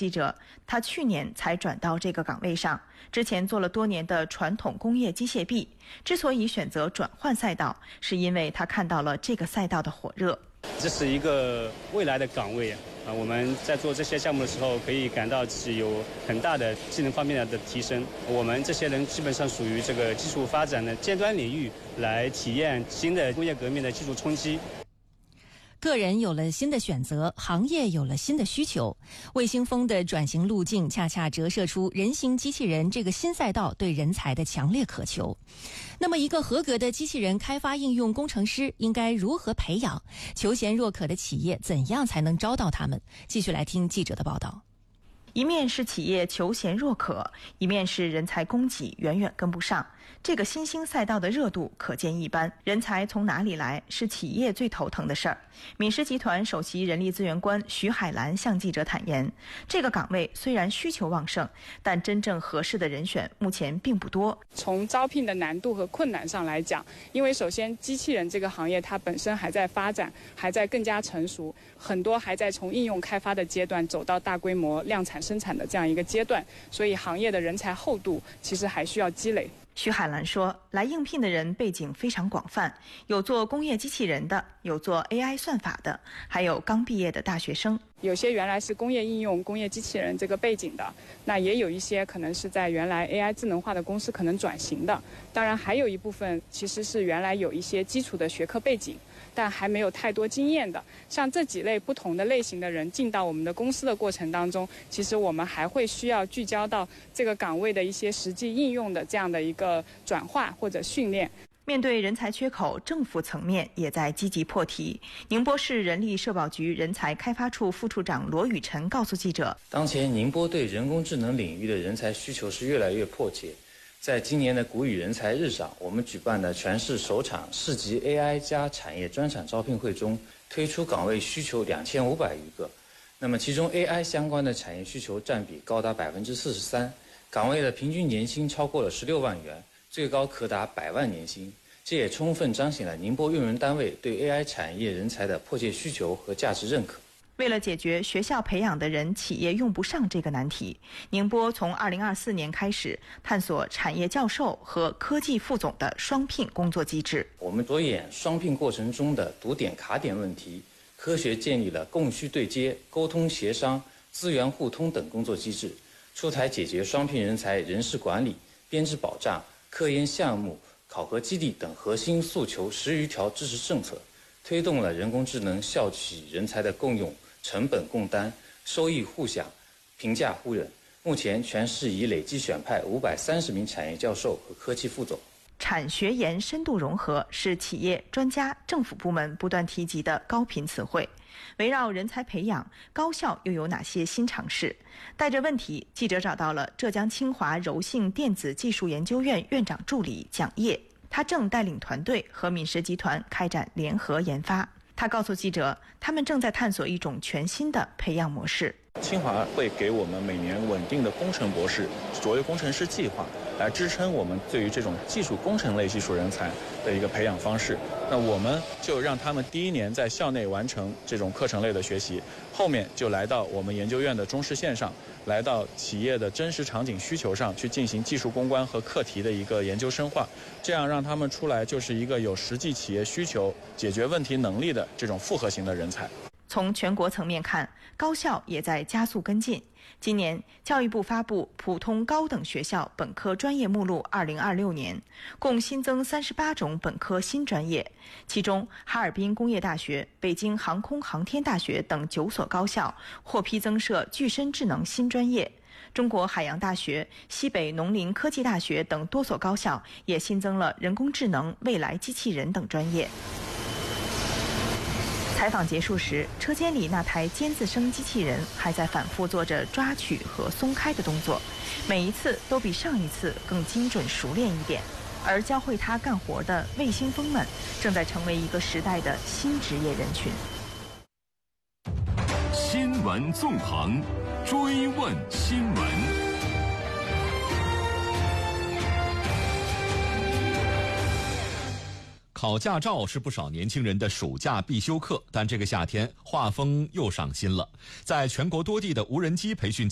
记者，他去年才转到这个岗位上，之前做了多年的传统工业机械臂。之所以选择转换赛道，是因为他看到了这个赛道的火热。 这是一个未来的岗位我们在做这些项目的时候，可以感到自己有很大的技能方面的提升。我们这些人基本上属于这个技术发展的尖端领域，来体验新的工业革命的技术冲击。 个人有了新的选择，行业有了新的需求。卫星风的转型路径恰恰折射出人形机器人这个新赛道对人才的强烈渴求。那么一个合格的机器人开发应用工程师应该如何培养？求贤若渴的企业怎样才能招到他们？继续来听记者的报道。 一面是企业求贤若渴，一面是人才供给远远跟不上。这个新兴赛道的热度可见一斑，人才从哪里来是企业最头疼的事儿。敏实集团首席人力资源官徐海兰向记者坦言，这个岗位虽然需求旺盛，但真正合适的人选目前并不多。 从招聘的难度和困难上来讲，因为首先机器人这个行业它本身还在发展，还在更加成熟，很多还在从应用开发的阶段走到大规模量产生产的这样一个阶段，所以行业的人才厚度其实还需要积累。 徐海兰说，来应聘的人背景非常广泛，有做工业机器人的，有做 AI 算法的，还有刚毕业的大学生。 有些原来是工业应用、工业机器人这个背景的，那也有一些可能是在原来 AI 智能化的公司可能转型的。当然还有一部分其实是原来有一些基础的学科背景，但还没有太多经验的。像这几类不同的类型的人进到我们的公司的过程当中，其实我们还会需要聚焦到这个岗位的一些实际应用的这样的一个转化或者训练。 面对人才缺口，政府层面也在积极破题。宁波市人力社保局人才开发处副处长罗雨辰告诉记者， 当前宁波对人工智能领域的人才需求是越来越迫切。在今年的谷雨人才日上，我们举办的全市首场市级 AI 加产业专场招聘会中，推出岗位需求2500余个。那么其中 AI 相关的产业需求占比高达43%，岗位的平均年薪超过了16万元，最高可达100万年薪。这也充分彰显了宁波用人单位对 AI 产业人才的迫切需求和价值认可。 为了解决学校培养的人企业用不上这个难题，宁波从2024年开始探索产业教授和科技副总的双聘工作机制。 我们着眼双聘过程中的堵点卡点问题，科学建立了供需对接、沟通协商、资源互通等工作机制，出台解决双聘人才人事管理、编制保障、科研项目、考核基地等核心诉求10余条支持政策，推动了人工智能校企人才的共用、成本共担、收益互享、评价互认。目前全市已累计选派530名产业教授和科技副总。 产学研深度融合是企业、专家、政府部门不断提及的高频词汇。围绕人才培养，高校又有哪些新尝试？带着问题，记者找到了浙江清华柔性电子技术研究院院长助理蒋烨，他正带领团队和敏实集团开展联合研发。他告诉记者，他们正在探索一种全新的培养模式。 清华会给我们每年稳定的工程博士、卓越工程师计划，来支撑我们对于这种技术工程类技术人才的一个培养方式。那我们就让他们第一年在校内完成这种课程类的学习，后面就来到我们研究院的中试线上，来到企业的真实场景需求上去进行技术攻关和课题的一个研究深化，这样让他们出来就是一个有实际企业需求、解决问题能力的这种复合型的人才。 从全国层面看，高校也在加速跟进。今年，教育部发布《普通高等学校本科专业目录2026年》，共新增38种本科新专业，其中哈尔滨工业大学、北京航空航天大学等9所高校获批增设具身智能新专业。中国海洋大学、西北农林科技大学等多所高校也新增了人工智能、未来机器人等专业。采访结束时，车间里那台尖子生机器人还在反复做着抓取和松开的动作，每一次都比上一次更精准熟练一点。而教会他干活的卫星风们，正在成为一个时代的新职业人群。 新闻纵横，追问新闻。考驾照是不少年轻人的暑假必修课，但这个夏天画风又上新了，在全国多地的无人机培训